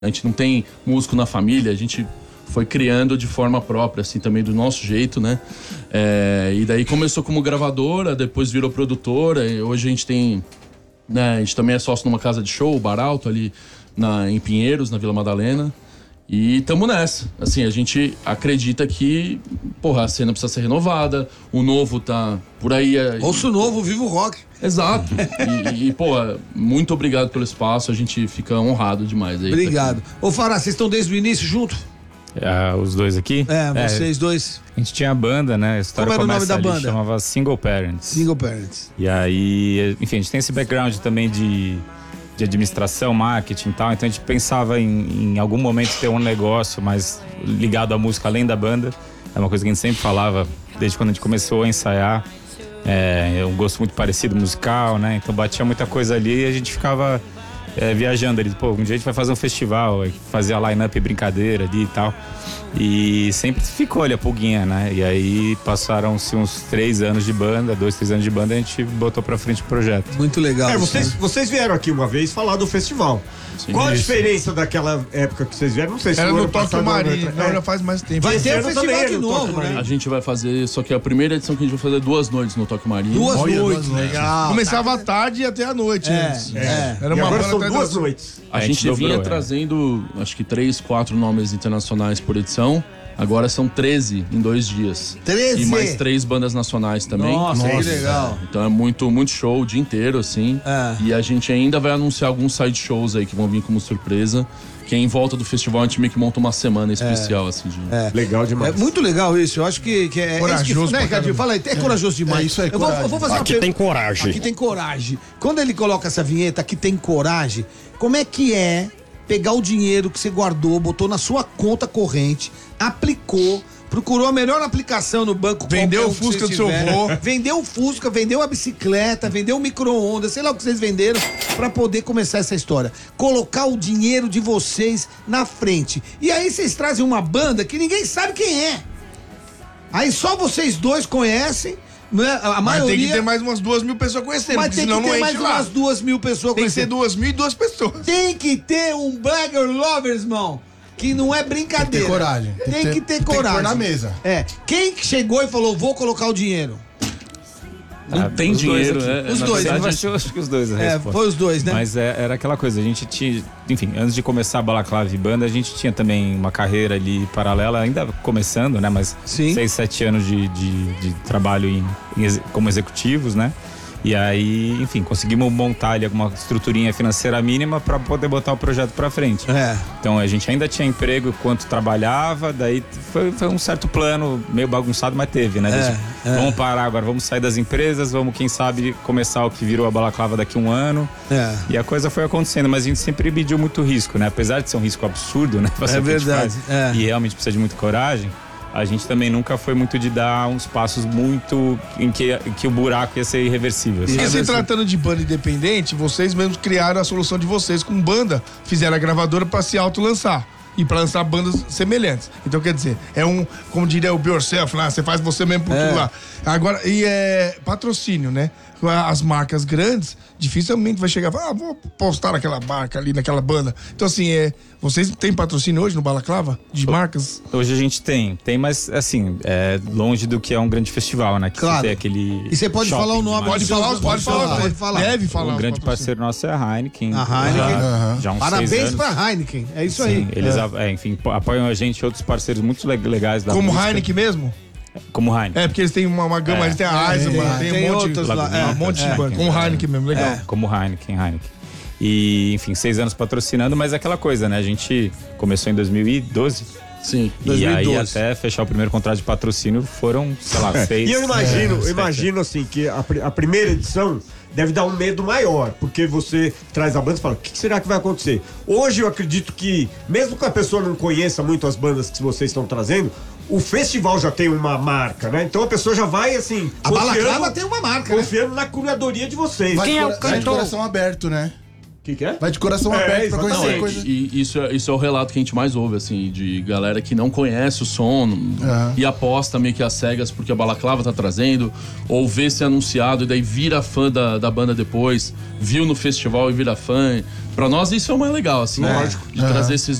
A gente não tem músico na família, a gente foi criando de forma própria, assim, também do nosso jeito, né? E daí começou como gravadora, depois virou produtora, e hoje a gente tem... Né, a gente também é sócio numa casa de show, o Bar Alto, ali em Pinheiros, na Vila Madalena. E tamo nessa. Assim, a gente acredita que, porra, a cena precisa ser renovada, o novo tá por aí. Ouça o novo, viva o rock. Exato. Pô, muito obrigado pelo espaço, a gente fica honrado demais aí. Obrigado. Ô, Fará, vocês estão desde o início junto? Os dois aqui? Vocês dois. A gente tinha a banda, né? A história Como era o nome da ali, banda? Chamava Single Parents. Single Parents. E aí, enfim, a gente tem esse background também de administração, marketing e tal, então a gente pensava em algum momento ter um negócio mais ligado à música além da banda. É uma coisa que a gente sempre falava desde quando a gente começou a ensaiar. É um gosto muito parecido musical, né? Então batia muita coisa ali e a gente ficava viajando ali. Pô, um dia a gente vai fazer um festival, fazer a line-up brincadeira ali e tal. E sempre ficou ali a pulguinha, né? E aí passaram-se uns 3 anos de banda, 2, 3 anos de banda, a gente botou pra frente o projeto. Muito legal. Vocês vieram aqui uma vez falar do festival. Sim, qual a diferença daquela época que vocês vieram? Não sei se era foi no Tóquio Marine, já faz mais tempo. Vai ter um ano festival também de no novo, Tóquio né? Marine. A gente vai fazer, só que a primeira edição que a gente vai fazer 2 noites no Tóquio Marine. Duas Olha, noites. legal. Começava à tarde e até à noite antes. Era E uma agora banda são atrás 2 da outra. noites. A gente dobrou, vinha trazendo, acho que 3, 4 nomes internacionais por edição. Agora são 13 em 2 dias. 13? E mais 3 bandas nacionais também. Nossa, que legal. Então é muito show o dia inteiro, assim. E a gente ainda vai anunciar alguns side shows aí que vão vir como surpresa. Que em volta do festival a gente meio que monta uma semana especial, assim. Legal demais. É muito legal isso, eu acho que é Corajoso né, pra Ricardinho? Fala aí, é corajoso demais. Isso aí, eu vou fazer uma Aqui tem coragem. Aqui tem coragem. Quando ele coloca essa vinheta, aqui tem coragem, como é que é pegar o dinheiro que você guardou, botou na sua conta corrente, aplicou, procurou a melhor aplicação no banco, Vendeu o Fusca do seu avô. vendeu o Fusca, vendeu a bicicleta, vendeu o micro-ondas, sei lá o que vocês venderam, pra poder começar essa história. Colocar o dinheiro de vocês na frente. E aí vocês trazem uma banda que ninguém sabe quem é. Aí só vocês dois conhecem, né? A Mas maioria... tem que ter mais umas 2.000 pessoas conhecendo, Mas porque tem senão que ter não mais enche lá. umas 2.000 pessoas Tem que ser conhecendo. 2.002 pessoas. Tem que ter um Blagger Lovers, irmão. Que não é brincadeira. Tem que ter coragem. Tem que ter Tem que coragem. pôr na mesa. Quem que chegou e falou, vou colocar o dinheiro? Não tem os dois dinheiro, aqui. né? Os Na dois, verdade, Vai ser, acho que os dois a resposta. Foi os dois, né? Mas era aquela coisa, a gente tinha, enfim, antes de começar a Balaclava e Banda, a gente tinha também uma carreira ali paralela, ainda começando, né? Mas Sim. 6, 7 anos de trabalho como executivos, né? E aí, enfim, conseguimos montar ali alguma estruturinha financeira mínima para poder botar o projeto para frente. Então a gente ainda tinha emprego enquanto trabalhava, daí foi um certo plano meio bagunçado, mas teve, né? Vamos parar agora, vamos sair das empresas, vamos, quem sabe, começar o que virou a Balaclava daqui a um ano. E a coisa foi acontecendo, mas a gente sempre mediu muito risco, né? Apesar de ser um risco absurdo, né? Fazer o que a gente verdade, faz, e realmente precisa de muita coragem. A gente também nunca foi muito de dar uns passos muito em que o buraco ia ser irreversível. E sabe? se tratando de banda independente, vocês mesmos criaram a solução de vocês com banda, fizeram a gravadora pra se autolançar e pra lançar bandas semelhantes. Então, quer dizer, como diria o Be Yourself lá, você faz você mesmo por tudo lá. Agora, e é patrocínio, né? As marcas grandes dificilmente vai chegar e falar, vou postar naquela marca ali, naquela banda. Então, assim, vocês têm patrocínio hoje no Balaclava? De marcas? Hoje a gente tem, mas assim, longe do que é um grande festival, né? Que Claro. tem aquele E você pode shopping falar o de nome? marcas. Pode falar. Deve falar. Um os grande patrocínios. parceiro nosso é a Heineken. A Heineken. Já há uns 6 Parabéns anos. pra Heineken. É isso Sim, aí. eles, enfim, apoiam a gente, outros parceiros muito legais da Como música. Heineken mesmo? Como Heineken. Porque eles têm uma gama, eles têm a Eisenbahn, tem um monte, outras lá. um monte de banda. Como Heineken mesmo, legal. Como Heineken. E, enfim, 6 anos patrocinando, mas é aquela coisa, né? A gente começou em 2012. Sim. E 2012. aí até fechar o primeiro contrato de patrocínio foram, sei lá, 6. E eu imagino assim, que a primeira edição deve dar um medo maior, porque você traz a banda e fala, o que será que vai acontecer? Hoje eu acredito que, mesmo que a pessoa não conheça muito as bandas que vocês estão trazendo, o festival já tem uma marca, né? Então a pessoa já vai assim. A Balaclava tem uma marca, né? Confiando na curadoria de vocês. Vai de coração aberto, né? Que é? Vai de coração aberto pra conhecer Não, coisa. e isso é o relato que a gente mais ouve, assim, de galera que não conhece o som e aposta meio que às cegas porque a Balaclava tá trazendo, ou vê ser anunciado e daí vira fã da banda depois, viu no festival e vira fã. Pra nós isso é o mais legal, assim, de trazer esses